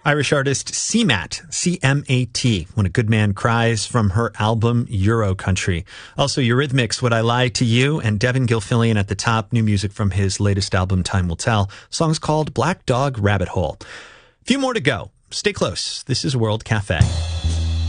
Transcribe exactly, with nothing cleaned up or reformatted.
Irish artist C M A T, C M A T, When a Good Man Cries, from her album Euro Country. Also Eurythmics, Would I Lie to You, and Devin Gilfillian at the top, new music from his latest album Time Will Tell. Song's called Black Dog Rabbit Hole. A few more to go. Stay close. This is World Cafe.